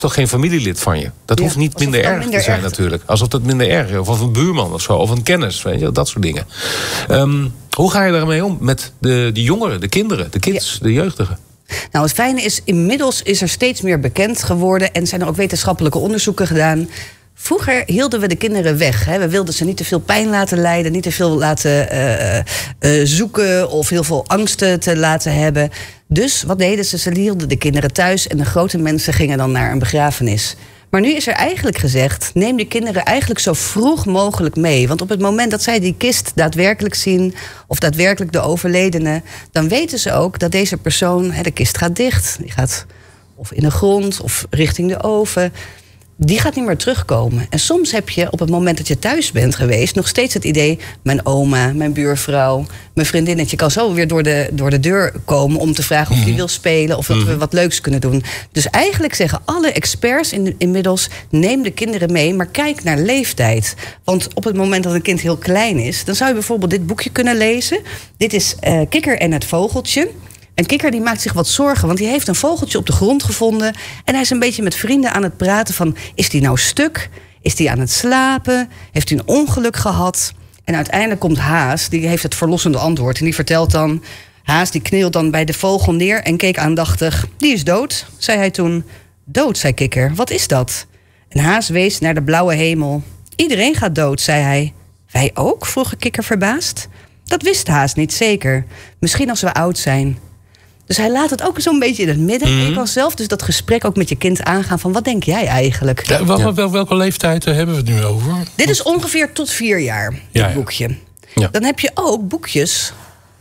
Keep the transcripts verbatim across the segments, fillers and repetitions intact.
toch geen familielid van je. Dat ja, hoeft niet minder erg minder te zijn erg natuurlijk. Alsof dat minder erg is. Of een buurman of zo. Of een kennis. Weet je, dat soort dingen. Um, hoe ga je daarmee om met de, de jongeren, de kinderen, de kids, ja. de jeugdigen? Nou, het fijne is, inmiddels is er steeds meer bekend geworden en zijn er ook wetenschappelijke onderzoeken gedaan. Vroeger hielden we de kinderen weg. Hè. We wilden ze niet te veel pijn laten lijden, niet te veel laten uh, uh, zoeken of heel veel angsten te laten hebben. Dus wat deden ze? Ze hielden de kinderen thuis en de grote mensen gingen dan naar een begrafenis. Maar nu is er eigenlijk gezegd, neem die kinderen eigenlijk zo vroeg mogelijk mee. Want op het moment dat zij die kist daadwerkelijk zien, of daadwerkelijk de overledene, dan weten ze ook dat deze persoon, hè, de kist gaat dicht. Die gaat of in de grond of richting de oven. Die gaat niet meer terugkomen. En soms heb je op het moment dat je thuis bent geweest nog steeds het idee, mijn oma, mijn buurvrouw, mijn vriendinnetje kan zo weer door de, door de deur komen om te vragen of die wil spelen of dat we wat leuks kunnen doen. Dus eigenlijk zeggen alle experts in, inmiddels, neem de kinderen mee, maar kijk naar leeftijd. Want op het moment dat een kind heel klein is, dan zou je bijvoorbeeld dit boekje kunnen lezen. Dit is uh, Kikker en het vogeltje. En Kikker die maakt zich wat zorgen, want die heeft een vogeltje op de grond gevonden. En hij is een beetje met vrienden aan het praten van, is die nou stuk? Is die aan het slapen? Heeft hij een ongeluk gehad? En uiteindelijk komt Haas, die heeft het verlossende antwoord. En die vertelt dan, Haas die knielt dan bij de vogel neer en keek aandachtig. Die is dood, zei hij toen. Dood, zei Kikker, wat is dat? En Haas wees naar de blauwe hemel. Iedereen gaat dood, zei hij. Wij ook, vroeg Kikker verbaasd. Dat wist Haas niet zeker. Misschien als we oud zijn. Dus hij laat het ook zo'n beetje in het midden. Mm-hmm. En je kan zelf dus dat gesprek ook met je kind aangaan van, wat denk jij eigenlijk? Ja, wel, ja. wel, welke leeftijd hebben we het nu over? Dit is ongeveer tot vier jaar, dit ja, ja. boekje. Ja. Dan heb je ook boekjes.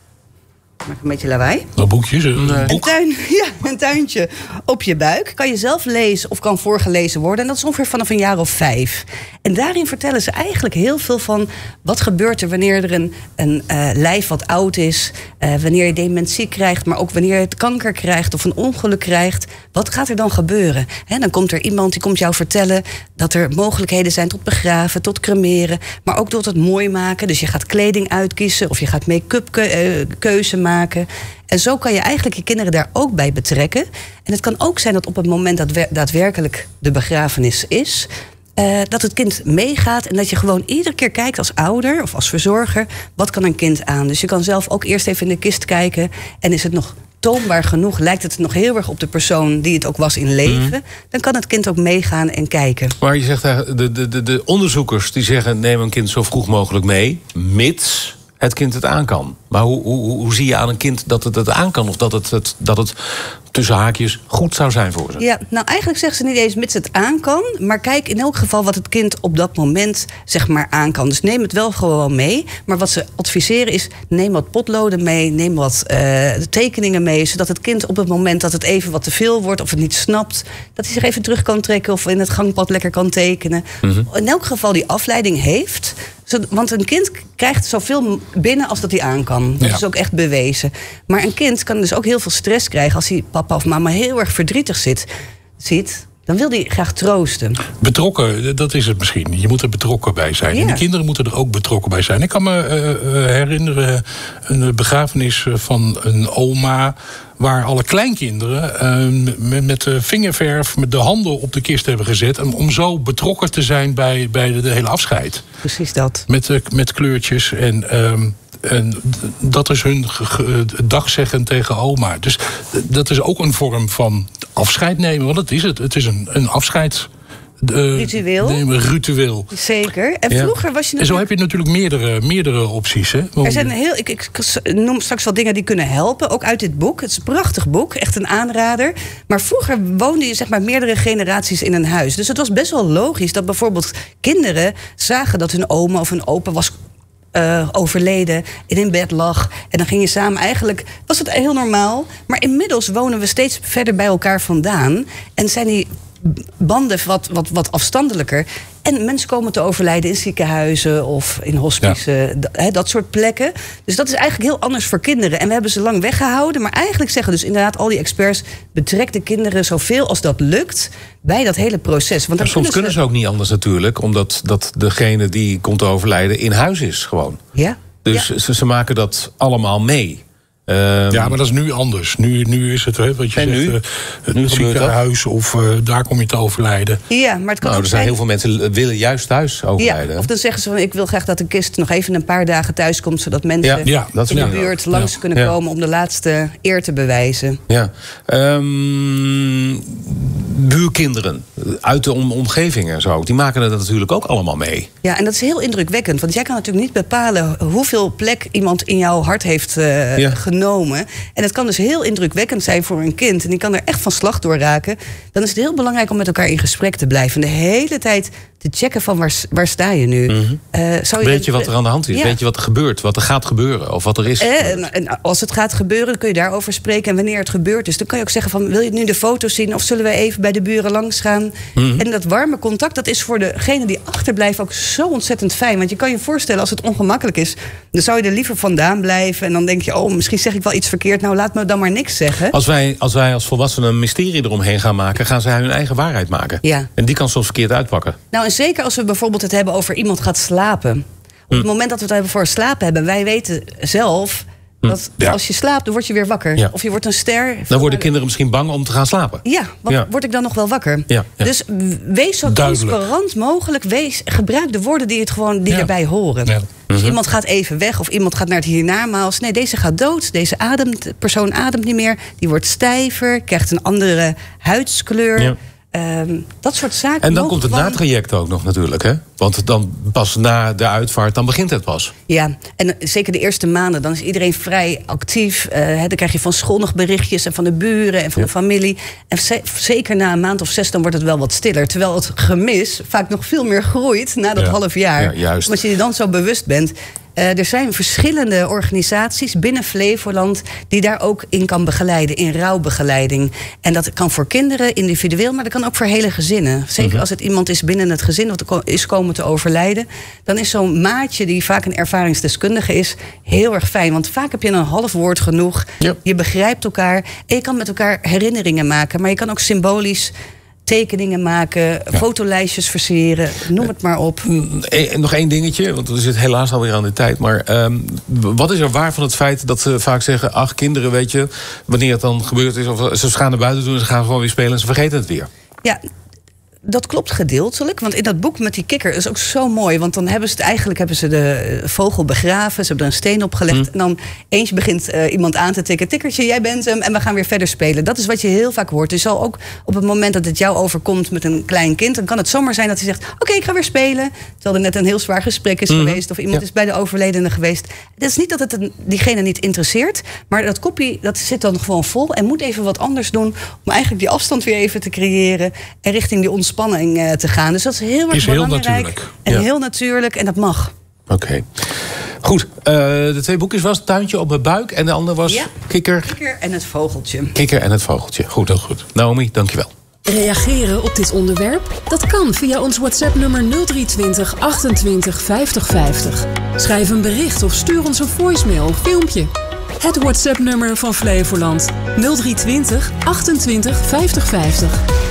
Maak een beetje lawaai. Wat boekjes? Een, nee. boek? een, tuin, ja, een tuintje op je buik. Kan je zelf lezen of kan voorgelezen worden. En dat is ongeveer vanaf een jaar of vijf. En daarin vertellen ze eigenlijk heel veel van, wat gebeurt er wanneer er een, een uh, lijf wat oud is. Uh, wanneer je dementie krijgt, maar ook wanneer je het kanker krijgt of een ongeluk krijgt. Wat gaat er dan gebeuren? He, dan komt er iemand die komt jou vertellen dat er mogelijkheden zijn tot begraven, tot cremeren. Maar ook tot het mooi maken. Dus je gaat kleding uitkiezen of je gaat make-up ke- uh, keuze maken. Maken. En zo kan je eigenlijk je kinderen daar ook bij betrekken. En het kan ook zijn dat op het moment dat we, daadwerkelijk de begrafenis is, Uh, dat het kind meegaat en dat je gewoon iedere keer kijkt als ouder of als verzorger, wat kan een kind aan? Dus je kan zelf ook eerst even in de kist kijken en is het nog toonbaar genoeg, lijkt het nog heel erg op de persoon die het ook was in leven, mm-hmm. dan kan het kind ook meegaan en kijken. Maar je zegt, de, de, de, de onderzoekers die zeggen, neem een kind zo vroeg mogelijk mee, mits het kind het aan kan. Maar hoe, hoe, hoe zie je aan een kind dat het het aan kan? Of dat het, het, dat het tussen haakjes goed zou zijn voor ze? Ja, nou eigenlijk zeggen ze niet eens mits het aan kan. Maar kijk in elk geval wat het kind op dat moment zeg maar aan kan. Dus neem het wel gewoon mee. Maar wat ze adviseren is, neem wat potloden mee. Neem wat uh, tekeningen mee. Zodat het kind op het moment dat het even wat te veel wordt of het niet snapt, dat hij zich even terug kan trekken of in het gangpad lekker kan tekenen. Mm-hmm. In elk geval die afleiding heeft. Want een kind krijgt zoveel binnen als dat hij aan kan. Dat ja. is ook echt bewezen. Maar een kind kan dus ook heel veel stress krijgen als hij papa of mama heel erg verdrietig zit, ziet. Dan wil hij graag troosten. Betrokken, dat is het misschien. Je moet er betrokken bij zijn. Ja. En de kinderen moeten er ook betrokken bij zijn. Ik kan me uh, herinneren een begrafenis van een oma, waar alle kleinkinderen uh, met, met de vingerverf, met de handen op de kist hebben gezet, om, om zo betrokken te zijn bij, bij de, de hele afscheid. Precies dat. Met, uh, met kleurtjes en Um, En dat is hun dag zeggen tegen oma. Dus dat is ook een vorm van afscheid nemen. Want dat is het. Het is een, een afscheid. Uh, ritueel. Nemen, ritueel. Zeker. En vroeger ja. was je natuurlijk... En zo heb je natuurlijk meerdere, meerdere opties. Hè? Er zijn heel, ik, ik noem straks wel dingen die kunnen helpen. Ook uit dit boek. Het is een prachtig boek. Echt een aanrader. Maar vroeger woonden je zeg maar meerdere generaties in een huis. Dus het was best wel logisch dat bijvoorbeeld kinderen zagen dat hun oma of hun opa was Uh, overleden en in bed lag. En dan ging je samen, eigenlijk was het heel normaal. Maar inmiddels wonen we steeds verder bij elkaar vandaan. En zijn die banden wat, wat, wat afstandelijker. En mensen komen te overlijden in ziekenhuizen of in hospices, ja. he, dat soort plekken. Dus dat is eigenlijk heel anders voor kinderen. En we hebben ze lang weggehouden. Maar eigenlijk zeggen dus inderdaad al die experts, betrek de kinderen zoveel als dat lukt bij dat hele proces. Want dan soms kunnen ze... kunnen ze ook niet anders natuurlijk, omdat dat degene die komt te overlijden in huis is gewoon. Ja. Dus ja. ze, ze maken dat allemaal mee. Um, ja, maar dat is nu anders. Nu, nu is het, hè, wat je en zegt, nu? Uh, het nu ziekenhuis of uh, daar kom je te overlijden. Ja, maar het kan nou, ook er zijn zijn... heel veel mensen willen juist thuis overlijden. Ja, of dan zeggen ze van, ik wil graag dat de kist nog even een paar dagen thuis komt, zodat mensen ja, ja, dat in de ja. buurt langs ja. kunnen ja. komen om de laatste eer te bewijzen. Ja. Um, buurkinderen uit de om- omgeving en zo, die maken er natuurlijk ook allemaal mee. Ja, en dat is heel indrukwekkend. Want jij kan natuurlijk niet bepalen hoeveel plek iemand in jouw hart heeft uh, ja. genomen. En het kan dus heel indrukwekkend zijn voor een kind. En die kan er echt van slag door raken. Dan is het heel belangrijk om met elkaar in gesprek te blijven. En de hele tijd te checken van waar, waar sta je nu. Mm-hmm. uh, zou je Weet je dat, wat er aan de hand is? Ja. Weet je wat er gebeurt? Wat er gaat gebeuren? Of wat er is? Uh, en, en als het gaat gebeuren, dan kun je daarover spreken. En wanneer het gebeurd is, dan kan je ook zeggen van, wil je nu de foto's zien? Of zullen we even bij de buren langs gaan? Mm-hmm. En dat warme contact, dat is voor degene die achterblijven ook zo ontzettend fijn. Want je kan je voorstellen, als het ongemakkelijk is, dan zou je er liever vandaan blijven. En dan denk je, oh, misschien zeg ik wel iets verkeerd. Nou, laat me dan maar niks zeggen. Als wij als, wij als volwassenen een mysterie eromheen gaan maken, gaan zij hun eigen waarheid maken. Ja. En die kan soms verkeerd uitpakken. Nou, en zeker als we bijvoorbeeld het hebben over iemand gaat slapen. Op het moment dat we het hebben voor slapen hebben, wij weten zelf dat ja. als je slaapt, dan word je weer wakker. Ja. Of je wordt een ster. Dan worden kinderen misschien bang om te gaan slapen. Ja, want ja. word ik dan nog wel wakker? Ja. Ja. Dus wees zo Duidelijk. transparant mogelijk. Wees, gebruik de woorden die, het gewoon, die ja. erbij horen. Ja. Dus mm-hmm. iemand gaat even weg of iemand gaat naar het hiernamaals. Nee, deze gaat dood. Deze ademt, de persoon ademt niet meer. Die wordt stijver, krijgt een andere huidskleur. Ja. Um, dat soort zaken. En dan komt het gewoon... natraject ook nog natuurlijk, hè? Want dan pas na de uitvaart, dan begint het pas. Ja, en zeker de eerste maanden, dan is iedereen vrij actief. Uh, hè, dan krijg je van school nog berichtjes en van de buren en van ja. de familie. En ze- zeker na een maand of zes, dan wordt het wel wat stiller. Terwijl het gemis vaak nog veel meer groeit na dat ja. half jaar. Ja, juist. Omdat je je dan zo bewust bent. Uh, er zijn verschillende organisaties binnen Flevoland die daar ook in kan begeleiden, in rouwbegeleiding. En dat kan voor kinderen individueel, maar dat kan ook voor hele gezinnen. Zeker mm-hmm. als het iemand is binnen het gezin wat is komen te overlijden, dan is zo'n maatje die vaak een ervaringsdeskundige is heel erg fijn. Want vaak heb je een half woord genoeg. Yep. Je begrijpt elkaar en je kan met elkaar herinneringen maken, maar je kan ook symbolisch tekeningen maken, ja. fotolijstjes versieren, noem het maar op. E- nog één dingetje, want we zitten helaas alweer aan de tijd. Maar um, wat is er waar van het feit dat ze vaak zeggen, ach, kinderen, weet je, wanneer het dan gebeurd is, of ze gaan naar buiten doen en ze gaan gewoon weer spelen en ze vergeten het weer. Ja, dat klopt gedeeltelijk, want in dat boek met die kikker is ook zo mooi. Want dan hebben ze het eigenlijk hebben ze de vogel begraven, ze hebben er een steen op gelegd. Mm. En dan eentje begint uh, iemand aan te tikken. Tikkertje, jij bent hem, en we gaan weer verder spelen. Dat is wat je heel vaak hoort. Dus al ook op het moment dat het jou overkomt met een klein kind, dan kan het zomaar zijn dat hij zegt, oké, okay, ik ga weer spelen. Terwijl er net een heel zwaar gesprek is mm. geweest, of iemand ja. is bij de overledene geweest. Het is niet dat het een, diegene niet interesseert, maar dat koppie dat zit dan gewoon vol en moet even wat anders doen om eigenlijk die afstand weer even te creëren en richting die ontspanning uh, te gaan. Dus dat is heel erg is belangrijk. Heel natuurlijk. En ja. heel natuurlijk, en dat mag. Oké. Okay. Goed, uh, de twee boekjes was Tuintje op mijn buik en de andere was ja. Kikker. Kikker en het vogeltje. Kikker en het vogeltje. Goed, heel goed. Naomi, dankjewel. Reageren op dit onderwerp? Dat kan via ons WhatsApp-nummer nul drie twintig achtentwintig vijftig vijftig. Schrijf een bericht of stuur ons een voicemail of filmpje. Het WhatsApp-nummer van Flevoland nul drie twintig achtentwintig vijftig vijftig.